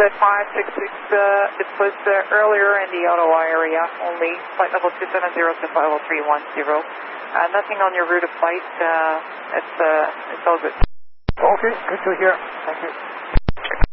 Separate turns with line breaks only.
at 566, it was earlier in the Ottawa area, only flight level 270 to 50310. Nothing on your route of flight, it's all good.
Okay, good to hear. Thank you.